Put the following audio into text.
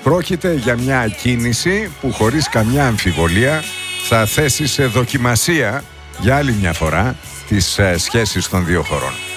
Πρόκειται για μια κίνηση που χωρίς καμιά αμφιβολία θα θέσει σε δοκιμασία για άλλη μια φορά τις σχέσεις των δύο χωρών.